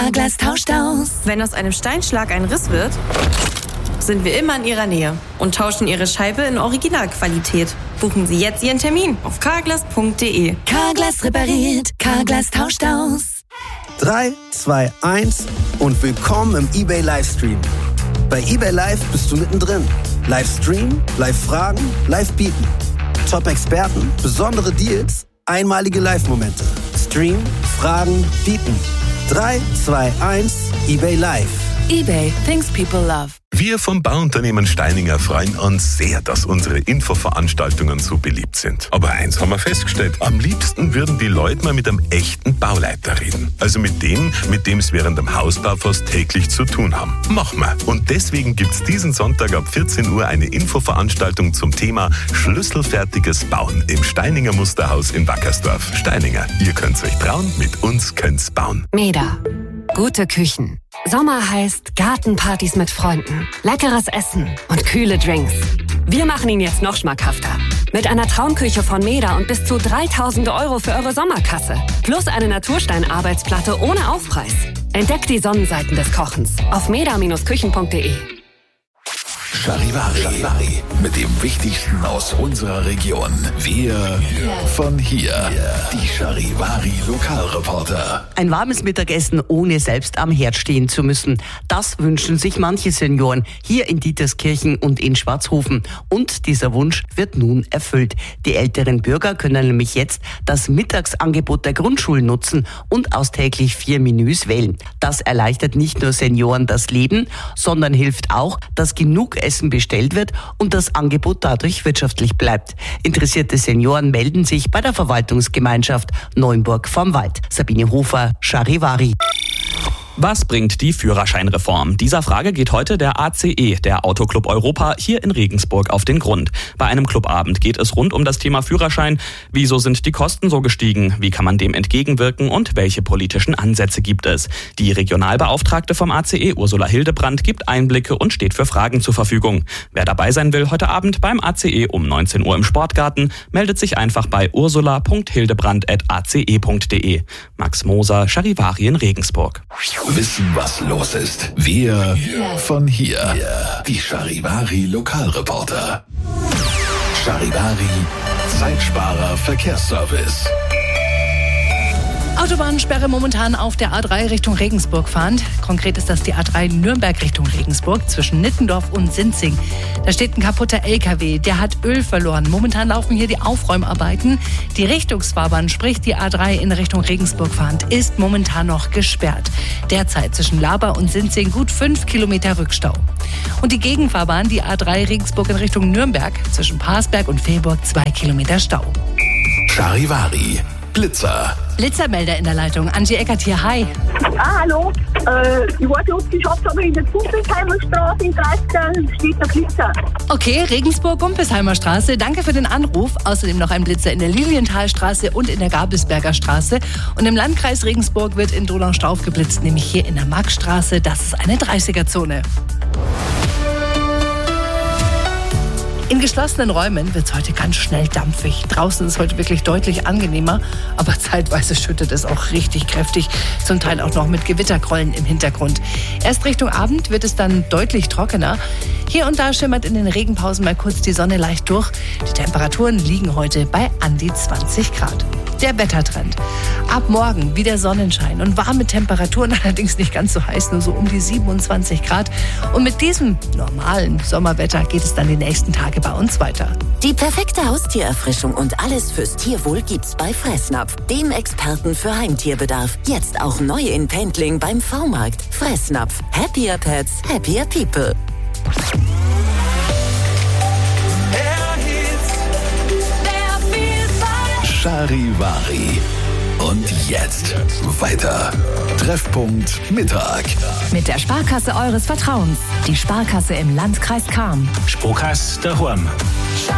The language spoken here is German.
Carglass tauscht aus. Wenn aus einem Steinschlag ein Riss wird, sind wir immer in Ihrer Nähe und tauschen Ihre Scheibe in Originalqualität. Buchen Sie jetzt Ihren Termin auf carglass.de. Carglass repariert, Carglass tauscht aus. 3, 2, 1 und willkommen im eBay Livestream. Bei eBay Live bist du mittendrin. Livestream, Live-Fragen, Live-Bieten. Top-Experten, besondere Deals, einmalige Live-Momente. Stream, Fragen, Bieten. 3, 2, 1, eBay Live. eBay, things people love. Wir vom Bauunternehmen Steininger freuen uns sehr, dass unsere Infoveranstaltungen so beliebt sind. Aber eins haben wir festgestellt. Am liebsten würden die Leute mal mit einem echten Bauleiter reden. Also mit dem es während dem Hausbau fast täglich zu tun haben. Machen wir. Und deswegen gibt's diesen Sonntag ab 14 Uhr eine Infoveranstaltung zum Thema schlüsselfertiges Bauen im Steininger Musterhaus in Wackersdorf. Steininger, ihr könnt's euch trauen, mit uns könnt's bauen. Meda. Gute Küchen. Sommer heißt Gartenpartys mit Freunden, leckeres Essen und kühle Drinks. Wir machen ihn jetzt noch schmackhafter. Mit einer Traumküche von Meda und bis zu 3.000 € für eure Sommerkasse. Plus eine Naturstein-Arbeitsplatte ohne Aufpreis. Entdeckt die Sonnenseiten des Kochens auf meda-küchen.de. Charivari. Mit dem Wichtigsten aus unserer Region. Wir von hier. Die Charivari Lokalreporter. Ein warmes Mittagessen, ohne selbst am Herd stehen zu müssen. Das wünschen sich manche Senioren hier in Dieterskirchen und in Schwarzhofen. Und dieser Wunsch wird nun erfüllt. Die älteren Bürger können nämlich jetzt das Mittagsangebot der Grundschulen nutzen und aus täglich 4 Menüs wählen. Das erleichtert nicht nur Senioren das Leben, sondern hilft auch, dass genug Essen bestellt wird und das Angebot dadurch wirtschaftlich bleibt. Interessierte Senioren melden sich bei der Verwaltungsgemeinschaft Neumburg vom Wald. Sabine Hofer, Charivari. Was bringt die Führerscheinreform? Dieser Frage geht heute der ACE, der Autoclub Europa, hier in Regensburg auf den Grund. Bei einem Clubabend geht es rund um das Thema Führerschein. Wieso sind die Kosten so gestiegen? Wie kann man dem entgegenwirken? Und welche politischen Ansätze gibt es? Die Regionalbeauftragte vom ACE, Ursula Hildebrand, gibt Einblicke und steht für Fragen zur Verfügung. Wer dabei sein will, heute Abend beim ACE um 19 Uhr im Sportgarten, meldet sich einfach bei ursula.hildebrand@ace.de. Max Moser, Charivari in Regensburg. Wissen, was los ist. Wir von hier. Die Charivari Lokalreporter. Charivari Zeitsparer Verkehrsservice. Autobahnsperre momentan auf der A3 Richtung Regensburg fahrend. Konkret ist das die A3 Nürnberg Richtung Regensburg zwischen Nittendorf und Sinzing. Da steht ein kaputter LKW, der hat Öl verloren. Momentan laufen hier die Aufräumarbeiten. Die Richtungsfahrbahn, sprich die A3 in Richtung Regensburg fahrend, ist momentan noch gesperrt. Derzeit zwischen Laber und Sinzing gut 5 Kilometer Rückstau. Und die Gegenfahrbahn, die A3 Regensburg in Richtung Nürnberg zwischen Parsberg und Velburg 2 Kilometer Stau. Charivari Blitzer. Blitzermelder in der Leitung. Angie Eckert hier, hi. Hallo. Ich wollte uns geschafft, aber in der Gumpelsheimer Straße in 30 steht der Blitzer. Okay, Regensburg-Gumpelsheimer Straße. Danke für den Anruf. Außerdem noch ein Blitzer in der Lilienthalstraße und in der Gabelsberger Straße. Und im Landkreis Regensburg wird in Donaustauf geblitzt, nämlich hier in der Marktstraße. Das ist eine 30er-Zone. In geschlossenen Räumen wird es heute ganz schnell dampfig. Draußen ist es heute wirklich deutlich angenehmer, aber zeitweise schüttet es auch richtig kräftig, zum Teil auch noch mit Gewittergrollen im Hintergrund. Erst Richtung Abend wird es dann deutlich trockener. Hier und da schimmert in den Regenpausen mal kurz die Sonne leicht durch. Die Temperaturen liegen heute bei an die 20 Grad. Der Wettertrend. Ab morgen wieder Sonnenschein und warme Temperaturen, allerdings nicht ganz so heiß, nur so um die 27 Grad. Und mit diesem normalen Sommerwetter geht es dann die nächsten Tage bei uns weiter. Die perfekte Haustiererfrischung und alles fürs Tierwohl gibt's bei Fressnapf, dem Experten für Heimtierbedarf. Jetzt auch neu in Pendling beim V-Markt. Fressnapf. Happier Pets, happier People. Charivari. Und jetzt weiter. Treffpunkt Mittag. Mit der Sparkasse eures Vertrauens. Die Sparkasse im Landkreis Cham. Sparkasse daheim.